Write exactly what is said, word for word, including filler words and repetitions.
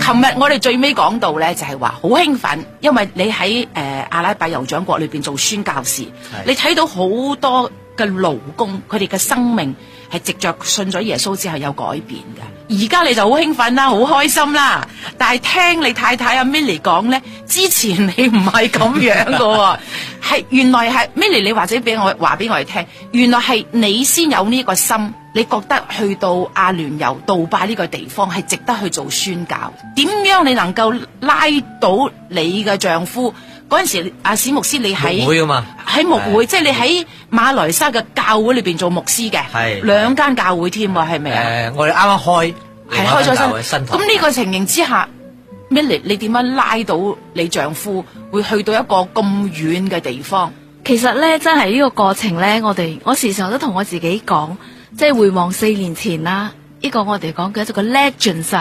琴日我哋最尾講到咧，就係話好興奮，因為你喺誒、呃、阿拉伯酋長國裏邊做宣教士，你睇到好多嘅勞工，佢哋嘅生命係藉着信咗耶穌之後有改變嘅。而家你就好興奮啦，好開心啦。但係聽你太太阿 Milly 講咧，之前你唔係咁樣噶，係原來係 Milly，你或者俾我話俾我哋聽，原來係你先有呢個心，你覺得去到阿聯酋杜拜呢個地方係值得去做宣教。點樣你能夠拉到你嘅丈夫？嗰陣時阿史牧師你喺牧會啊嘛， 喺牧會，即係你喺馬來西亞嘅教會裏邊做牧師嘅， 係兩間教會添喎，係咪啊？ 誒，我哋啱啱開係開咗新， 咁呢個情形之下，Milly你點樣拉到你丈夫會去到一個咁遠嘅地方？ 其實咧，真係呢個過程咧，我哋我時常都同我自己講，即係回望四年前啦，呢個我哋講嘅一個 legend